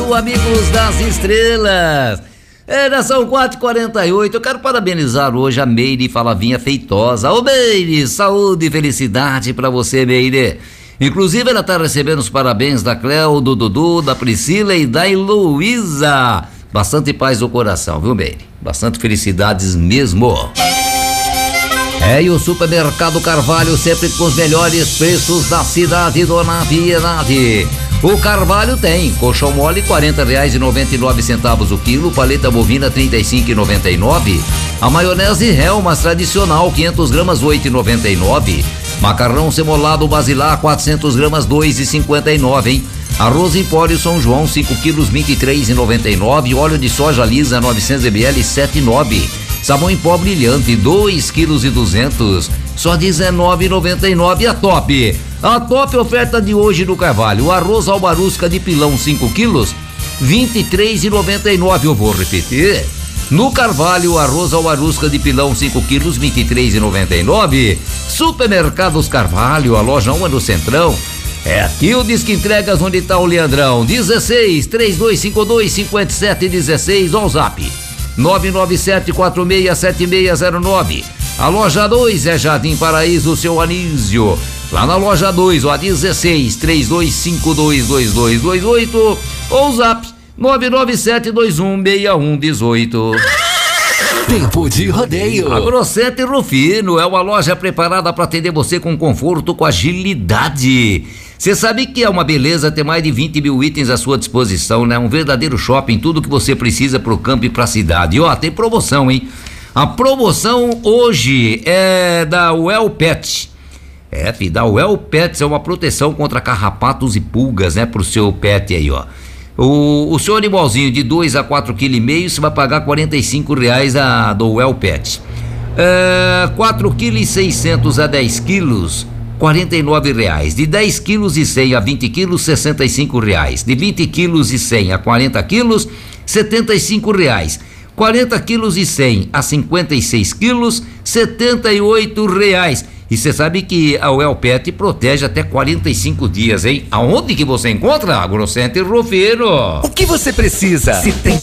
Alô, amigos das estrelas. São 4h48. Eu quero parabenizar hoje a Meire Falavinha Feitosa. Ô Meire, saúde e felicidade pra você, Meire. Inclusive ela tá recebendo os parabéns da Cléo, do Dudu, da Priscila e da Heloísa. Bastante paz no coração, viu, Meire? Bastante felicidades mesmo. E o Supermercado Carvalho sempre com os melhores preços da cidade, Dona Piedade. O Carvalho tem colchão mole R$40,99 o quilo, paleta bovina R$35,99, a maionese Hellmann's tradicional 500 gramas R$8,99, macarrão semolado Basilar 400 gramas R$2,59, hein? Arroz Empório São João 5 quilos R$23,99, óleo de soja lisa 900 ml R$7,9, sabão em pó brilhante 2 quilos e 200 só R$19,99. A top oferta de hoje no Carvalho: o arroz albarusca de pilão 5 quilos R$23,99. Eu vou repetir: no Carvalho, arroz albarusca de pilão 5 quilos R$23,99. Supermercados Carvalho, a loja 1 é no Centrão. É aqui o Disque Entregas, onde tá o Leandrão. 16-3252-5716, ó o zap 997467609. A loja 2 é Jardim Paraíso, seu Anísio. Lá na loja 2, ó, 16-3252-2228 ou zap 997216118. Tempo de rodeio. Agrocete Rufino é uma loja preparada para atender você com conforto, com agilidade. Você sabe que é uma beleza ter mais de 20 mil itens à sua disposição, né? Um verdadeiro shopping, tudo que você precisa pro campo e pra cidade. E ó, tem promoção, hein? A promoção hoje é da Well Pet. Filho, da Well Pets é uma proteção contra carrapatos e pulgas, né? Pro seu pet aí, ó. O seu animalzinho de 2 a 4,5 kg, você vai pagar R$45 do Well Pet. 4,6 kg a 10 quilos, R$49. De 10 quilos e 100 a 20 quilos, R$65. De 20 quilos e 100 a 40 quilos, R$75. 40 quilos e 100 a 56 quilos, R$78. E você sabe que a Well Pet protege até 45 dias, hein? Aonde que você encontra? Agrocente Rufino. O que você precisa? Se tem